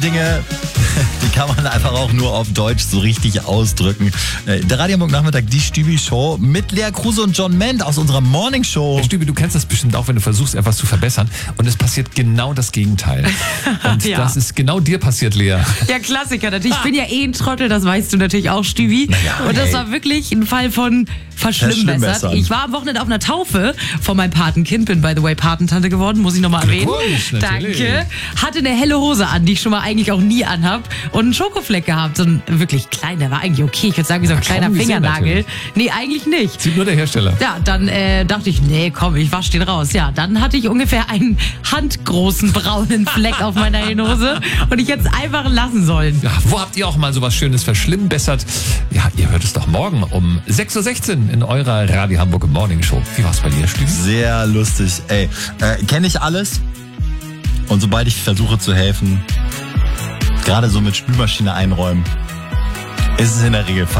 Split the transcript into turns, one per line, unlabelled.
Dinge, die kann man einfach auch nur auf Deutsch so richtig ausdrücken. Der Radio Hamburg Nachmittag, die Stübi-Show mit Lea Kruse und John Ment aus unserer Morning Show.
Ja, Stübi, du kennst das bestimmt auch, wenn du versuchst, etwas zu verbessern und es passiert genau das Gegenteil. Und
Ja.
das ist genau dir passiert, Lea.
Ja, Klassiker natürlich. Ich bin ja ein Trottel, das weißt du natürlich auch, Stübi.
Naja,
und das
ey.
war wirklich ein Fall von verschlimmbessert.
Verschlimmbessern.
Ich war am Wochenende auf einer Taufe von meinem Patenkind, bin by the way Patentante geworden, muss ich nochmal erwähnen.
Glückwunsch, natürlich.
Danke. Hatte eine helle Hose an, die ich schon mal eigentlich auch nie anhab und einen Schokofleck gehabt. So ein wirklich klein, der war eigentlich okay. Ich würde sagen, wie so ein kleiner
kaum gesehen,
Fingernagel.
natürlich.
Nee, eigentlich nicht.
Sieht nur der Hersteller.
Ja, dann dachte ich, nee, komm, ich wasch den raus. Ja, dann hatte ich ungefähr einen handgroßen braunen Fleck auf meiner hellen Hose und ich hätte es einfach lassen sollen.
Ja, wo habt ihr auch mal sowas Schönes verschlimmbessert? Ja, ihr hört es doch morgen um 6.16 Uhr in eurer Radio Hamburg Morning Show. Wie war's bei dir, Stübi?
Sehr lustig. Ey, kenne ich alles. Und sobald ich versuche zu helfen, gerade so mit Spülmaschine einräumen, ist es in der Regel falsch.